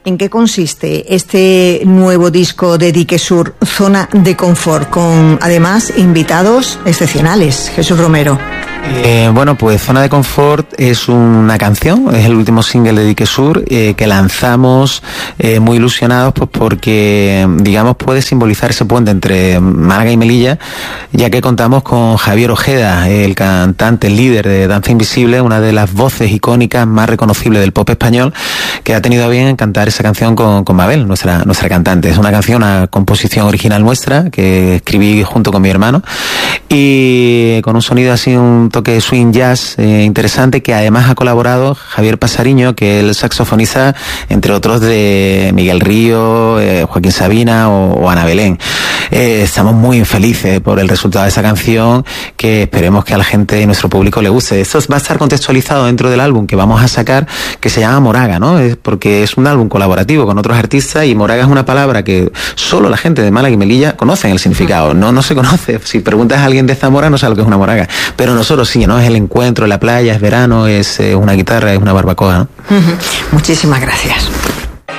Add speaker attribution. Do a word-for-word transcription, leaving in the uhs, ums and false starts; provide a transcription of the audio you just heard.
Speaker 1: ¿En qué consiste este nuevo disco de Dique Sur, Zona de Confort, con además invitados excepcionales? Jesús Romero.
Speaker 2: Eh, bueno, pues Zona de Confort es una canción, es el último single de Dique Sur, eh, que lanzamos eh, muy ilusionados, pues porque, digamos, puede simbolizar ese puente entre Málaga y Melilla, ya que contamos con Javier Ojeda, el cantante, el líder de Danza Invisible, una de las voces icónicas más reconocibles del pop español, que ha tenido a bien cantar esa canción con, con Mabel, nuestra, nuestra cantante. Es una canción, una composición original nuestra, que escribí junto con mi hermano, y con un sonido así, un toque swing jazz eh, interesante, que además ha colaborado Javier Pasariño, que es el saxofonista, entre otros, de Miguel Río, eh, Joaquín Sabina o, o Ana Belén. Eh, estamos muy felices por el resultado de esa canción, que esperemos que a la gente y nuestro público le guste. Esto va a estar contextualizado dentro del álbum que vamos a sacar, que se llama Moraga, ¿no? Es porque es un álbum colaborativo con otros artistas, y Moraga es una palabra que solo la gente de Málaga y Melilla conocen el significado. No, no se conoce. Si preguntas a alguien de Zamora, no sabe lo que es una moraga, pero nosotros sí, ¿no? Es el encuentro, la playa, es verano, es eh, una guitarra, es una barbacoa, ¿no?
Speaker 1: Uh-huh. Muchísimas gracias.